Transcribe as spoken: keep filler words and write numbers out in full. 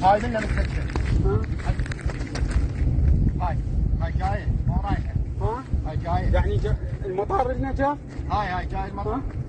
هاي منه متسكر. ها هاي هاي جايه مو رايحه. ها هاي جايه. يعني جا المطار اللي جاء. هاي هاي جاي المطار. ها